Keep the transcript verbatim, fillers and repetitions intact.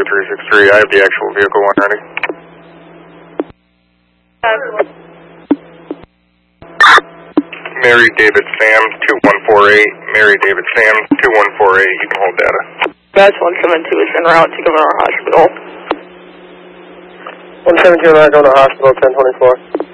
three six three. I have the actual vehicle one ready. Mary David Sam, two one four eight. Mary David Sam, two one four eight. You can hold data. Batch one seven two is en route to Governor Hospital. one seven two, going to hospital, ten twenty-four.